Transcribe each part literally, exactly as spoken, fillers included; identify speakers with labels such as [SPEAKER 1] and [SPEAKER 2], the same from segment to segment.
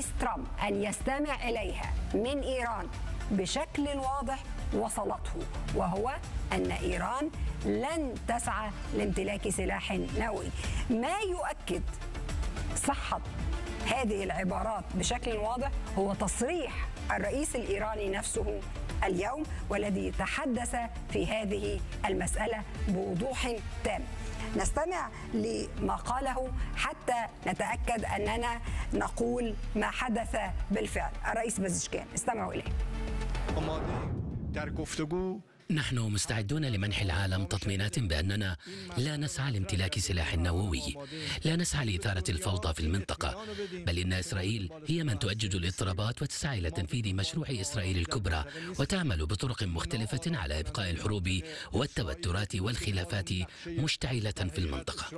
[SPEAKER 1] الرئيس ترامب أن يستمع إليها من إيران بشكل واضح وصلته، وهو أن إيران لن تسعى لامتلاك سلاح نووي. ما يؤكد صحة هذه العبارات بشكل واضح هو تصريح الرئيس الإيراني نفسه اليوم، والذي تحدث في هذه المسألة بوضوح تام. نستمع لما قاله حتى نتأكد أننا نقول ما حدث بالفعل. الرئيس بزشكيان، استمعوا إليه.
[SPEAKER 2] نحن مستعدون لمنح العالم تطمينات بأننا لا نسعى لامتلاك سلاح نووي، لا نسعى لإثارة الفوضى في المنطقة، بل إن إسرائيل هي من تؤجج الاضطرابات وتسعى إلى تنفيذ مشروع إسرائيل الكبرى، وتعمل بطرق مختلفة على إبقاء الحروب والتوترات والخلافات مشتعلة في المنطقة.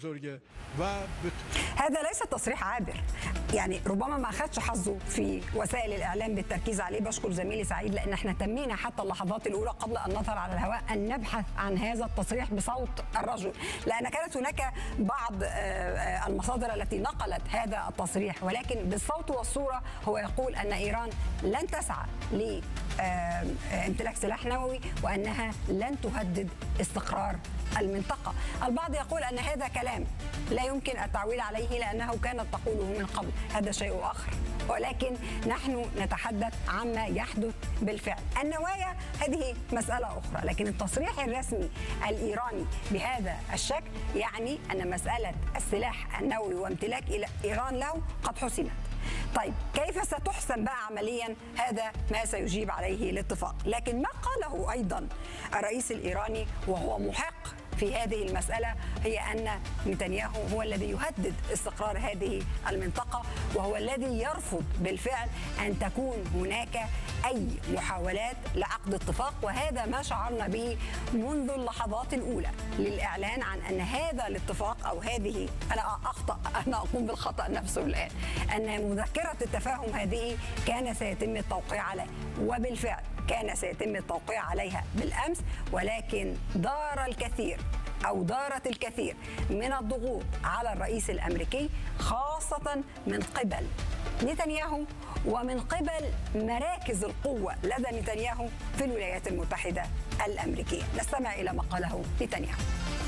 [SPEAKER 1] هذا ليس تصريح عابر، يعني ربما ما أخذش حظه في وسائل الإعلام بالتركيز عليه. بشكر زميلي سعيد لأن احنا تمينا حتى اللحظات الأولى قبل أن نظهر على الهواء أن نبحث عن هذا التصريح بصوت الرجل، لأن كانت هناك بعض المصادر التي نقلت هذا التصريح، ولكن بالصوت والصورة هو يقول أن إيران لن تسعى لامتلاك سلاح نووي وأنها لن تهدد استقرار المنطقة. البعض يقول أن هذا كلام لا يمكن التعويل عليه لأنه كانت تقوله من قبل، هذا شيء آخر، ولكن نحن نتحدث عما يحدث بالفعل. النوايا هذه مسألة أخرى، لكن التصريح الرسمي الإيراني بهذا الشكل يعني أن مسألة السلاح النووي وامتلاك إيران له قد حسمت. طيب كيف ستحسم بقى عمليا؟ هذا ما سيجيب عليه الاتفاق. لكن ما قاله أيضا الرئيس الإيراني وهو محق في هذه المسألة هي أن نتنياهو هو الذي يهدد استقرار هذه المنطقة، وهو الذي يرفض بالفعل أن تكون هناك أي محاولات لعقد اتفاق. وهذا ما شعرنا به منذ اللحظات الأولى للإعلان عن أن هذا الاتفاق أو هذه، أنا أخطأ أنا أقوم بالخطأ نفسه الآن، أن مذكرة التفاهم هذه كان سيتم التوقيع عليها، وبالفعل كان سيتم التوقيع عليها بالأمس، ولكن دار الكثير أو دارت الكثير من الضغوط على الرئيس الأمريكي، خاصة من قبل نتنياهو ومن قبل مراكز القوة لدى نتنياهو في الولايات المتحدة الأمريكية. نستمع إلى ما قاله نتنياهو.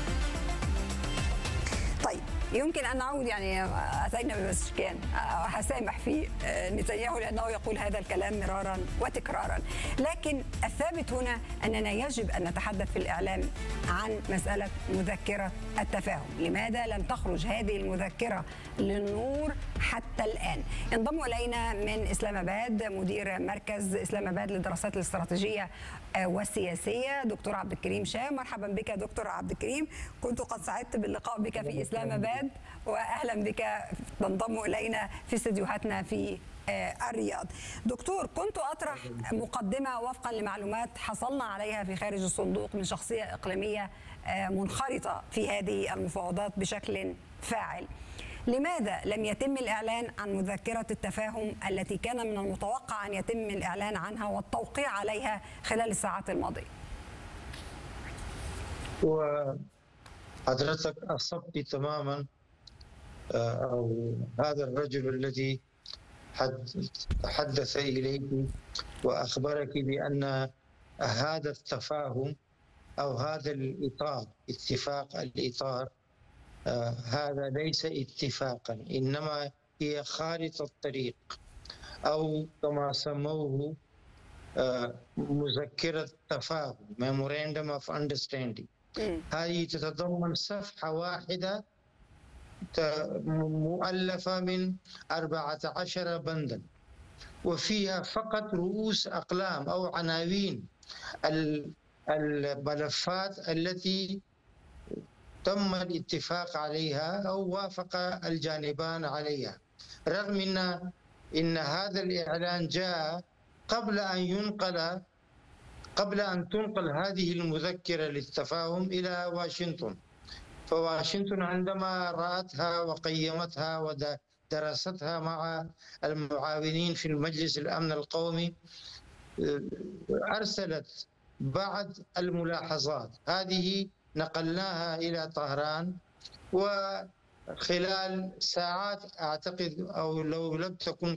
[SPEAKER 1] طيب يمكن أن نعود، يعني أتينا ببزشكيان، هسامح في نتنياهو لأنه يقول هذا الكلام مرارا وتكرارا، لكن الثابت هنا أننا يجب أن نتحدث في الإعلام عن مسألة مذكرة التفاهم. لماذا لم تخرج هذه المذكرة للنور حتى الآن؟ انضم إلينا من إسلام آباد مدير مركز إسلام آباد للدراسات الاستراتيجية والسياسية دكتور عبد الكريم شاه. مرحبا بك دكتور عبد الكريم، كنت قد سعدت باللقاء بك في إسلام آباد، واهلا بك تنضم الينا في استديوهاتنا في الرياض. دكتور، كنت اطرح مقدمه وفقا لمعلومات حصلنا عليها في خارج الصندوق من شخصيه اقليميه منخرطه في هذه المفاوضات بشكل فاعل. لماذا لم يتم الإعلان عن مذكرة التفاهم التي كان من المتوقع أن يتم الإعلان عنها والتوقيع عليها خلال الساعات الماضية؟
[SPEAKER 3] وحضرتك أصبت تماما. أو هذا الرجل الذي تحدث إليك وأخبرك بأن هذا التفاهم أو هذا الإطار، اتفاق الإطار، آه هذا ليس اتفاقا، إنما هي خارطة طريق أو كما سموه آه مذكرة تفاهم Memorandum of Understanding. هذه تتضمن صفحة واحدة مؤلفة من أربعة عشر بندا، وفيها فقط رؤوس أقلام أو عناوين الملفات التي تم الاتفاق عليها أو وافق الجانبان عليها، رغم أن إن هذا الإعلان جاء قبل أن ينقل قبل أن تنقل هذه المذكرة للتفاهم إلى واشنطن. فواشنطن عندما رأتها وقيمتها ودرستها مع المعاونين في المجلس الأمن القومي أرسلت بعض الملاحظات، هذه نقلناها إلى طهران، وخلال ساعات أعتقد أو لو لم تكن